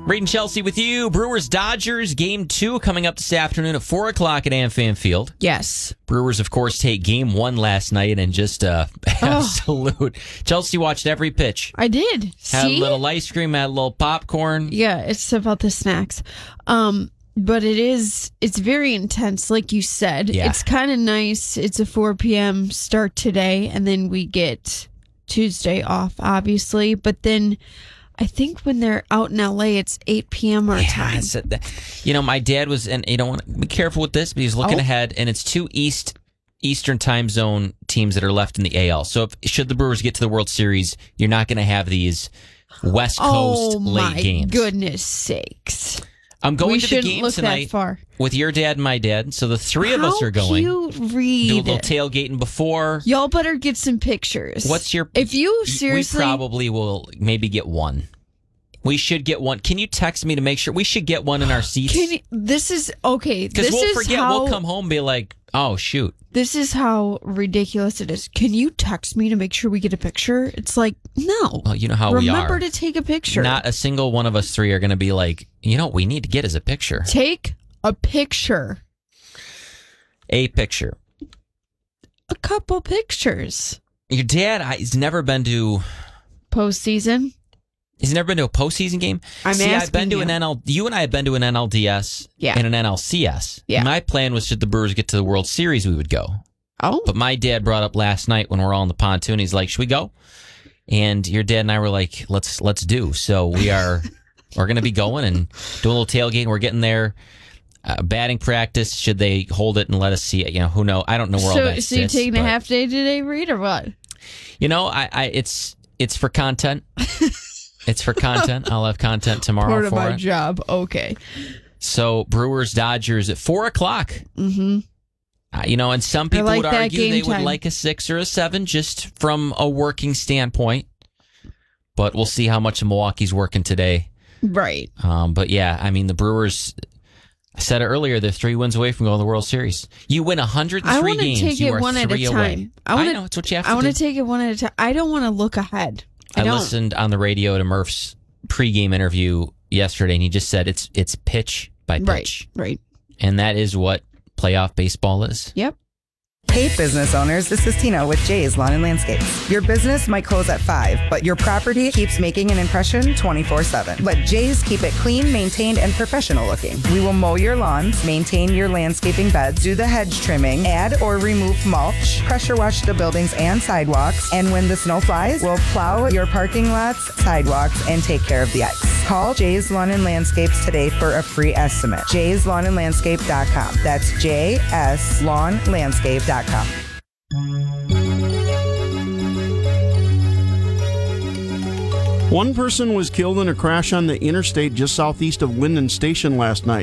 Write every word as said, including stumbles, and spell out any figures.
Reed and Chelsea with you. Brewers-Dodgers, game two coming up this afternoon at four o'clock at AmFam Field. Yes. Brewers, of course, take game one last night and just uh, absolute. Oh. Chelsea watched every pitch. I did. Had See? a little ice cream, had a little popcorn. Yeah, it's about the snacks. Um, but it is, it's very intense, like you said. Yeah. It's kind of nice. It's a four p.m. start today, and then we get Tuesday off, obviously. But then I think when they're out in L A, it's eight p.m. our yeah, time. It's a, you know, my dad was, and you don't want to be careful with this, but he's looking oh. ahead, and it's two East Eastern time zone teams that are left in the A L. So if, should the Brewers get to the World Series, you're not going to have these West Coast oh, late my games. Goodness sakes. I'm going we to the shouldn't game look tonight that far. with your dad and my dad. So the three of How us are going. Cute, Reed. Do a little tailgating before. Y'all better get some pictures. What's your? If you seriously, we probably will maybe get one. We should get one. Can you text me to make sure we should get one in our seats? Can you, this is okay. Because This we'll is forget. how, We'll come home and be like, oh shoot. This is how ridiculous it is. Can you text me to make sure we get a picture? It's like, no. Well, you know how Remember we are. Remember to take a picture. Not a single one of us three are going to be like, you know what we need to get is a picture. Take a picture. A picture. A couple pictures. Your dad, I, he's never been to postseason. He's never been to a postseason game. I'm See, asking I've been to you. an N L. You and I have been to an N L D S yeah. and an N L C S. Yeah. My plan was should the Brewers get to the World Series, we would go. Oh. But my dad brought up last night when we're all on the pontoon. He's like, "Should we go?" And your dad and I were like, "Let's let's do." So we are. We're going to be going and do a little tailgate. We're getting there. Uh, batting practice. Should they hold it and let us see it? You know, who knows? I don't know where so, all that So you sits, taking but, a half day today, Reed, or what? You know, I, I it's it's for content. It's for content. I'll have content tomorrow Part of for my it. job. Okay. So Brewers Dodgers at four o'clock. Mm-hmm. Uh, you know, and some people like would that argue game they time. would like a six or a seven just from a working standpoint. But we'll see how much Milwaukee's working today. Right. Um, but yeah, I mean the Brewers. I said it earlier. They're three wins away from going to the World Series. You win one hundred three I want to games. take you it are one at three a away. time. I, wanna, I know it's what you have to I want do. to take it one at a time. I don't want to look ahead. I, I don't. listened on the radio to Murph's pregame interview yesterday, and he just said it's it's pitch by pitch. Right, right. And that is what playoff baseball is. Yep. Hey, business owners, this is Tina with Jay's Lawn and Landscapes. Your business might close at five, but your property keeps making an impression twenty-four seven. Let Jay's keep it clean, maintained, and professional looking. We will mow your lawns, maintain your landscaping beds, do the hedge trimming, add or remove mulch, pressure wash the buildings and sidewalks, and when the snow flies, we'll plow your parking lots, sidewalks, and take care of the ice. Call Jay's Lawn and Landscapes today for a free estimate. jays lawn and landscape dot com. That's J S lawn landscape dot com. One person was killed in a crash on the interstate just southeast of Linden Station last night.